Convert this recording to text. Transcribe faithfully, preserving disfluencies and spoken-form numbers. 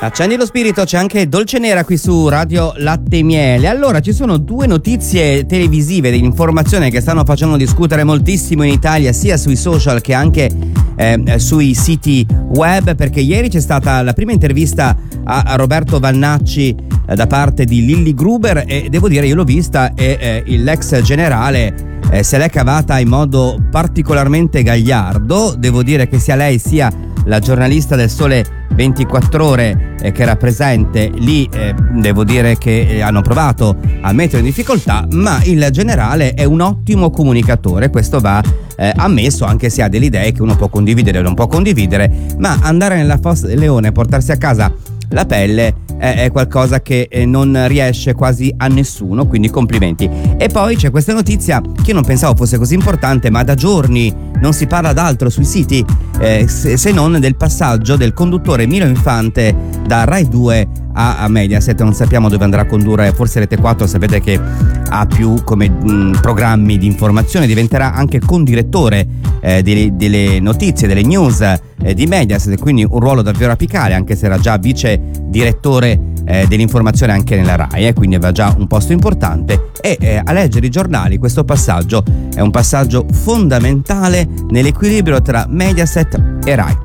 Accendi lo spirito, c'è anche Dolce Nera qui su Radio Latte e Miele. Allora, ci sono due notizie televisive di informazione che stanno facendo discutere moltissimo in Italia, sia sui social che anche eh, sui siti web, perché ieri c'è stata la prima intervista a, a Roberto Vannacci eh, da parte di Lilli Gruber, e devo dire, io l'ho vista e eh, l'ex generale eh, se l'è cavata in modo particolarmente gagliardo. Devo dire che sia lei sia la giornalista del Sole ventiquattro Ore eh, che era presente lì, eh, devo dire che eh, hanno provato a mettere in difficoltà, ma il generale è un ottimo comunicatore, questo va eh, ammesso, anche se ha delle idee che uno può condividere o non può condividere, ma andare nella fossa del leone e portarsi a casa la pelle eh, è qualcosa che eh, non riesce quasi a nessuno, quindi complimenti. E poi c'è questa notizia che io non pensavo fosse così importante, ma da giorni non si parla d'altro sui siti eh, se, se non del passaggio del conduttore Milo Infante da Rai due a, a Mediaset. Non sappiamo dove andrà a condurre, forse Rete quattro, sapete che ha più come mh, programmi di informazione, diventerà anche condirettore eh, delle, delle notizie, delle news eh, di Mediaset, quindi un ruolo davvero apicale, anche se era già vice direttore eh, dell'informazione anche nella Rai, eh, quindi aveva già un posto importante. E eh, a leggere i giornali questo passaggio è un passaggio fondamentale nell'equilibrio tra Mediaset e Rai.